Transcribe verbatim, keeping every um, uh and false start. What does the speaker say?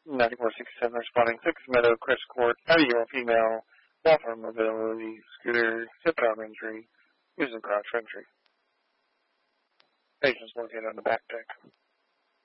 ninety-four sixty-seven responding. Six Meadow, Chris Court, ninety-year old female, Walter mobility, scooter, hip arm injury, using cross entry. Patients located on the back deck.